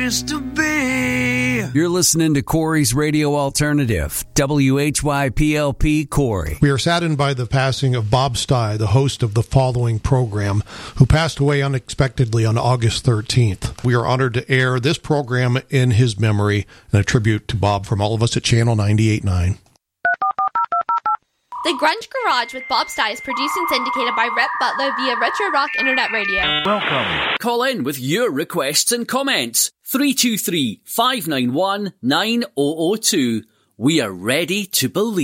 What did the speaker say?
To be. You're listening to Corey's Radio Alternative, WHYPLP Corey. We are saddened by the passing of Bob Stye, the host of the following program, who passed away unexpectedly on August 13th. We are honored to air this program in his memory and a tribute to Bob from all of us at Channel 98.9. The Grunge Garage with Bob Stye is produced and syndicated by Rhett Butler via Retro Rock Internet Radio. Welcome. Call in with your requests and comments. 323-591-9002. We are ready to believe.